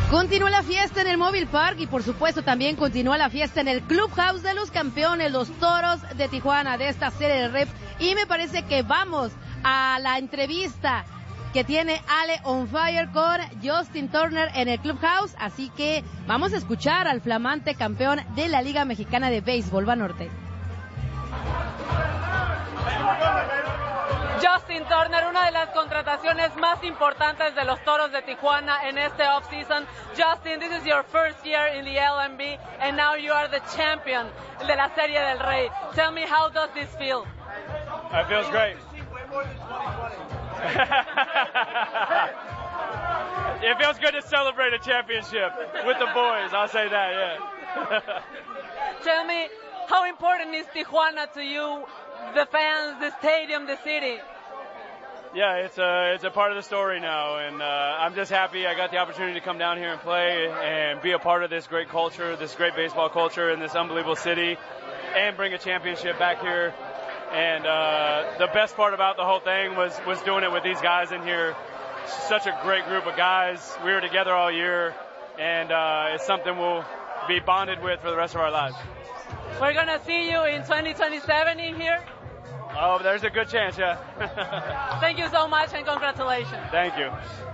Continúa la fiesta en el Mobile Park y por supuesto también continúa la fiesta en el Clubhouse de los campeones, los Toros de Tijuana, de esta serie de reps. Y me parece que vamos a la entrevista que tiene Ale on Fire con Justin Turner en el Clubhouse. Así que vamos a escuchar al flamante campeón de la Liga Mexicana de Béisbol, Banorte. Justin Turner, una de las contrataciones más importantes de los Toros de Tijuana en este offseason. Justin, this is your first year in the LMB and now you are the champion de la Serie del Rey. Tell me, how does this feel? It feels great. It feels good to celebrate a championship with the boys, I'll say that, yeah. Tell me, how important is Tijuana to you, the fans, the stadium, the city? Yeah, it's a part of the story now, and I'm just happy I got the opportunity to come down here and play and be a part of this great culture, this great baseball culture in this unbelievable city, and bring a championship back here. And the best part about the whole thing was doing it with these guys in here. Such a great group of guys. We were together all year, and it's something we'll be bonded with for the rest of our lives. We're going to see you in 2027 in here. Oh, there's a good chance, yeah. Thank you so much and congratulations. Thank you.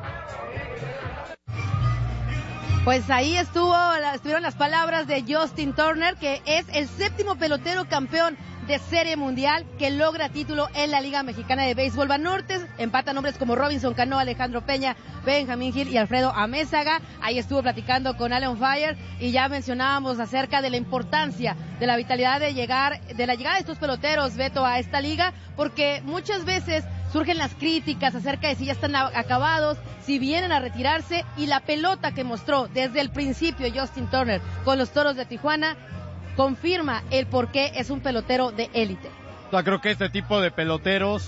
Pues ahí estuvieron las palabras de Justin Turner, que es el 7º pelotero campeón de Serie Mundial que logra título en la Liga Mexicana de Béisbol. Banorte empata nombres como Robinson Cano, Alejandro Peña, Benjamín Gil y Alfredo Amézaga. Ahí estuvo platicando con Ale on Fire y ya mencionábamos acerca de la importancia de la vitalidad de la llegada de estos peloteros, Beto, a esta liga, porque muchas veces surgen las críticas acerca de si ya están acabados, si vienen a retirarse, y la pelota que mostró desde el principio Justin Turner con los Toros de Tijuana confirma el por qué es un pelotero de élite. Yo creo que este tipo de peloteros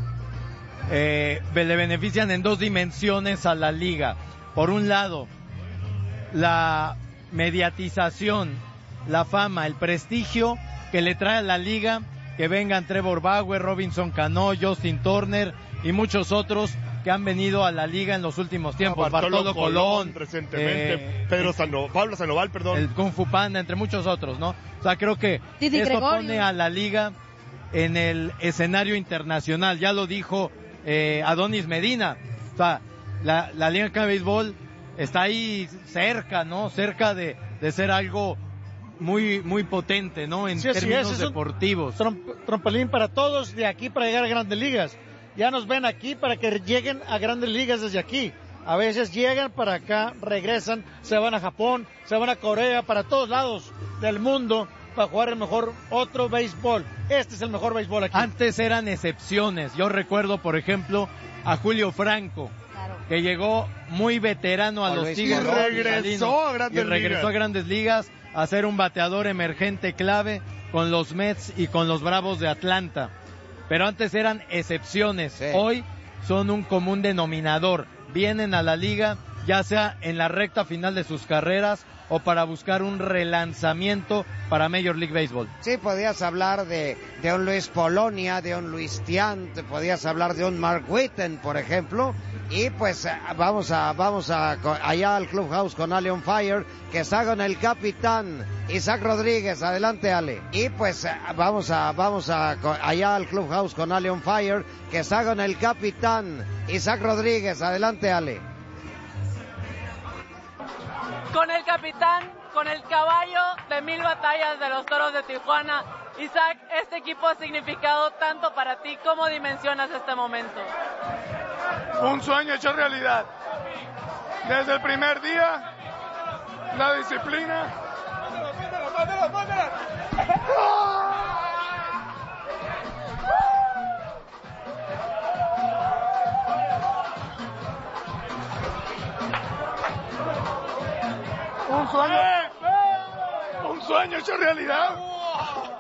le benefician en dos dimensiones a la liga. Por un lado, la mediatización, la fama, el prestigio que le trae a la liga, que vengan Trevor Bauer, Robinson Cano, Justin Turner y muchos otros que han venido a la liga en los últimos tiempos. Bartolo Colón recientemente, Pablo Sandoval, el Kung Fu Panda, entre muchos otros, ¿no? O sea, creo que Titi esto Gregorio pone a la liga en el escenario internacional. Ya lo dijo Adonis Medina. O sea, la Liga de Béisbol está ahí cerca, ¿no? Cerca de ser algo muy muy potente, ¿no? En términos deportivos. Trampolín para todos de aquí para llegar a grandes ligas. Ya nos ven aquí para que lleguen a grandes ligas desde aquí. A veces llegan para acá, regresan, se van a Japón, se van a Corea, para todos lados del mundo para jugar el mejor otro béisbol. Este es el mejor béisbol aquí. Antes eran excepciones. Yo recuerdo, por ejemplo, a Julio Franco, que llegó muy veterano a los Tigres. Y regresó a Grandes Ligas a ser un bateador emergente clave con los Mets y con los Bravos de Atlanta. Pero antes eran excepciones, sí. Hoy son un común denominador. Vienen a la liga, ya sea en la recta final de sus carreras o para buscar un relanzamiento para Major League Baseball. Sí, podías hablar de un Luis Polonia, de un Luis Tiant, podías hablar de un Mark Whiten, por ejemplo. Y pues vamos allá al Clubhouse con Ale on Fire, que está con el capitán Isaac Rodríguez. Adelante, Ale. Y pues vamos allá al Clubhouse con Ale on Fire, que está con el capitán Isaac Rodríguez. Adelante, Ale. Con el capitán, con el caballo de 1000 batallas de los Toros de Tijuana. Isaac, este equipo ha significado tanto para ti. ¿Cómo dimensionas este momento? Un sueño hecho realidad. Desde el primer día, la disciplina. Un sueño hecho realidad.